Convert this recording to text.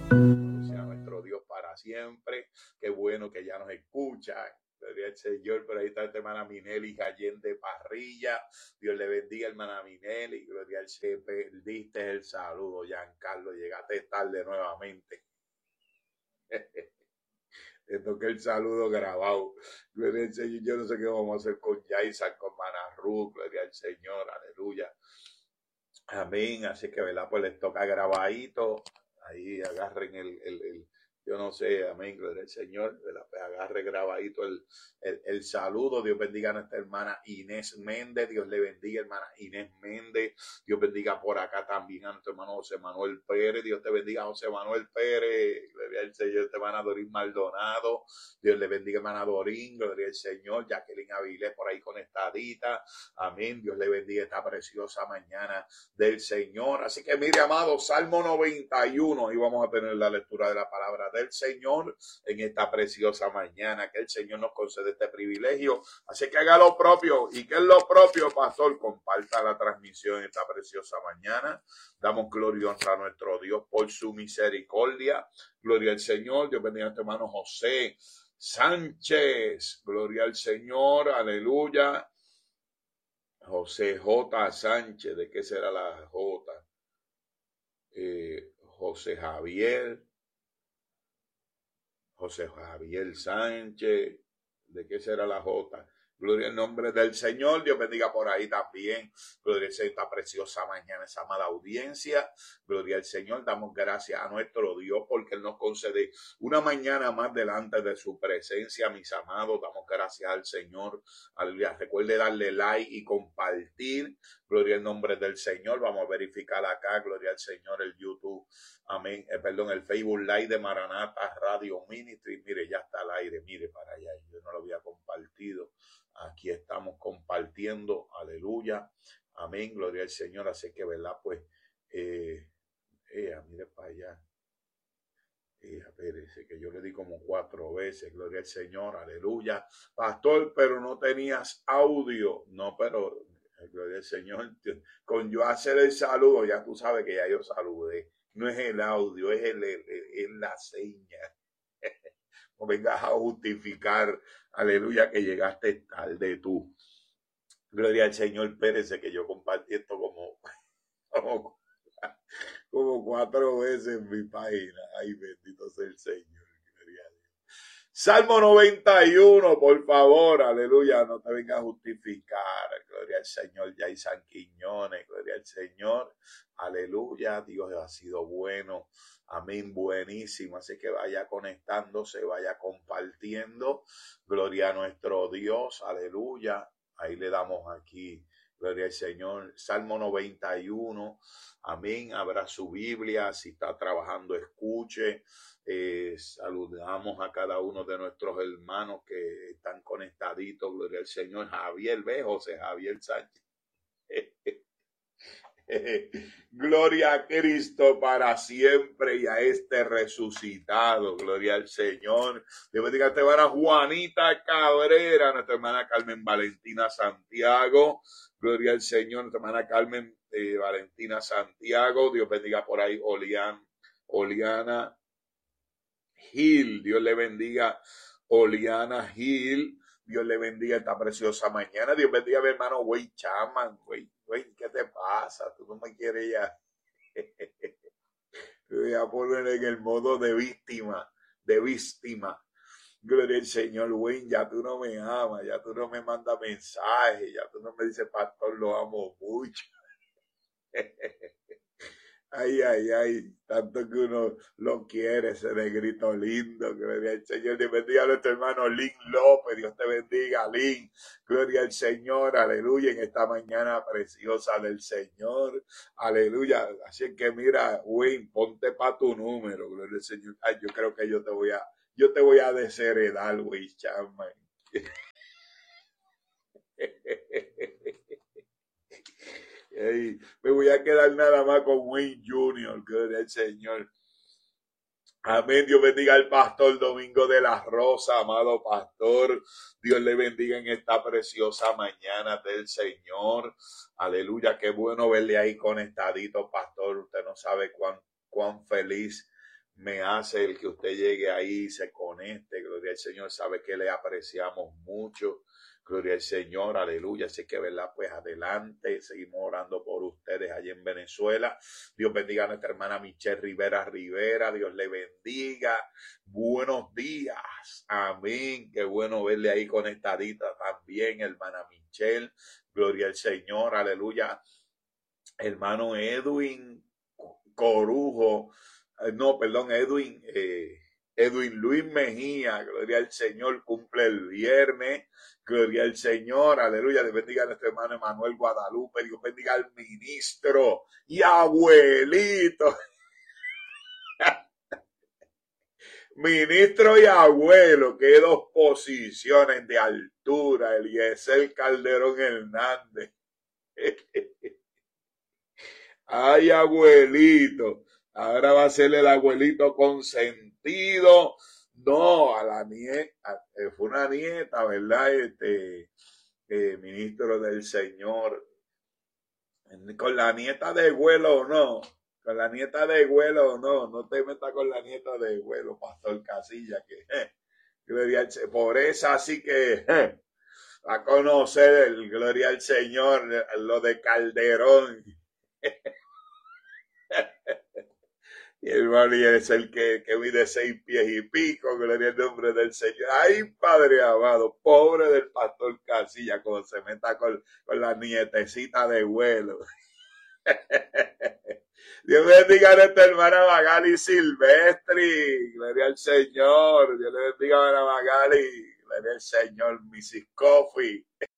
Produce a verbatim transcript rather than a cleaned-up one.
Sea nuestro Dios para siempre. Qué bueno que ya nos escucha. Gloria al Señor. Por ahí está la hermana Minelli Allende Parrilla. Dios le bendiga, hermana Minelli. Gloria al Señor. Perdiste el saludo, Giancarlo. Llegaste tarde nuevamente. Te toqué el saludo grabado. Gloria al Señor. Yo no sé qué vamos a hacer con Yaisan, con Manarru. Gloria al Señor. Aleluya. Amén. Así que, ¿verdad? Pues les toca grabadito. Ahí agarren el, el, el, yo no sé, amén, gloria al Señor, ¿verdad? Pues agarre grabadito el, el, el saludo. Dios bendiga a nuestra hermana Inés Méndez. Dios le bendiga, hermana Inés Méndez. Dios bendiga por acá también a nuestro hermano José Manuel Pérez. Dios te bendiga, José Manuel Pérez. Gloria al Señor, hermana Dorín Maldonado. Dios le bendiga, hermana Dorín. Gloria al Señor. Jacqueline Avilés por ahí conectadita. Amén. Dios le bendiga esta preciosa mañana del Señor. Así que mire, amado, Salmo noventa y uno, y vamos a tener la lectura de la palabra del Señor en esta preciosa mañana, que el Señor nos concede este privilegio. Así que haga lo propio. ¿Y qué es lo propio, pastor? Comparta la transmisión esta preciosa mañana. Damos gloria y honra a nuestro Dios por su misericordia. Gloria al Señor. Dios bendiga a nuestro hermano José Sánchez. Gloria al Señor. Aleluya. José J. Sánchez, ¿de qué será la J? Eh, José Javier, José Javier Sánchez, ¿de qué será la J? Gloria al nombre del Señor. Dios bendiga por ahí también. Gloria al Señor, esta preciosa mañana, esa amada audiencia. Gloria al Señor. Damos gracias a nuestro Dios porque Él nos concede una mañana más delante de su presencia, mis amados. Damos gracias al Señor. Aleluya. Recuerde darle like y compartir. Gloria al nombre del Señor. Vamos a verificar acá. Gloria al Señor, el YouTube. Amén. Eh, perdón, el Facebook Live de Maranata Radio Ministry. Mire, ya está al aire. Mire para allá. Yo no lo había compartido. Aquí estamos compartiendo, aleluya, amén, gloria al Señor. Así que, ¿verdad? Pues, eh, eh, mire para allá. Eh, espérese, que yo le di como cuatro veces, gloria al Señor, aleluya. Pastor, pero no tenías audio. No, pero, gloria al Señor, con yo hacer el saludo, ya tú sabes que ya yo saludé. No es el audio, es, el, el, es la seña. No vengas a justificar, aleluya, que llegaste tarde tú. Gloria al Señor. Pérez, que yo compartí esto como, como, como cuatro veces en mi página. Ay, bendito sea el Señor. Gloria a Dios. Salmo noventa y uno, por favor, aleluya, no te vengas a justificar. Gloria al Señor, Yaisan Quiñones, gloria al Señor, aleluya, Dios ha sido bueno. Amén, buenísimo. Así que vaya conectándose, vaya compartiendo. Gloria a nuestro Dios, aleluya. Ahí le damos aquí, gloria al Señor. Salmo noventa y uno, amén. Abra su Biblia, si está trabajando, escuche. Eh, saludamos a cada uno de nuestros hermanos que están conectaditos. Gloria al Señor. Javier, ve, José Javier Sánchez. Gloria a Cristo para siempre y a este resucitado. Gloria al Señor. Dios bendiga a nuestra hermana Juanita Cabrera, nuestra hermana Carmen Valentina Santiago. Gloria al Señor, nuestra hermana Carmen eh, Valentina Santiago. Dios bendiga por ahí Olian, Oliana Gil. Dios le bendiga Oliana Gil. Dios le bendiga esta preciosa mañana. Dios bendiga a mi hermano Wey Chaman. Wey, Wey, ¿qué te pasa? Tú no me quieres ya. Te voy a poner en el modo de víctima, de víctima. Gloria al Señor, Wey, ya tú no me amas, ya tú no me mandas mensajes, ya tú no me dices, pastor, lo amo mucho. Ay, ay, ay, tanto que uno lo quiere, ese negrito lindo. Gloria al Señor. Dios bendiga a nuestro hermano Lin López. Dios te bendiga, Lin. Gloria al Señor, aleluya, en esta mañana preciosa del Señor. Aleluya. Así que mira, Wayne, ponte para tu número. Gloria al Señor. Ay, yo creo que yo te voy a, yo te voy a desheredar, Wayne Chapman. Hey, me voy a quedar nada más con Wayne junior Gloria al Señor. Amén. Dios bendiga al pastor Domingo de la Rosa, amado pastor. Dios le bendiga en esta preciosa mañana del Señor. Aleluya. Qué bueno verle ahí conectadito, pastor. Usted no sabe cuán, cuán feliz me hace el que usted llegue ahí, se conecte. Gloria al Señor, sabe que le apreciamos mucho. Gloria al Señor, aleluya. Así que, ¿verdad? Pues adelante, seguimos orando por ustedes allá en Venezuela. Dios bendiga a nuestra hermana Michelle Rivera Rivera. Dios le bendiga. Buenos días. Amén. Qué bueno verle ahí conectadita también, hermana Michelle. Gloria al Señor, aleluya. Hermano Edwin Corujo. No, perdón, Edwin, eh, Edwin Luis Mejía, gloria al Señor, cumple el viernes, gloria al Señor, aleluya, Dios bendiga a nuestro hermano Emanuel Guadalupe, Dios bendiga al ministro y abuelito, ministro y abuelo, que dos posiciones de altura, Eliezer Calderón Hernández, ay abuelito. Ahora va a ser el abuelito consentido. No, a la nieta, fue una nieta, ¿verdad? Este eh, ministro del Señor. Con la nieta de abuelo o no. Con la nieta de abuelo o no. No te metas con la nieta de abuelo, Pastor Casilla, que eh, gloria al, por esa así que eh, a conocer el gloria al Señor, lo de Calderón. Y hermano, y es el que, que mide seis pies y pico, gloria al nombre del Señor. Ay, Padre amado, pobre del Pastor Casilla, como se meta con, con la nietecita de vuelo. Dios bendiga a nuestra hermana Magali Silvestri, gloria al Señor. Dios le bendiga a la Magali, gloria al Señor, missus Coffee.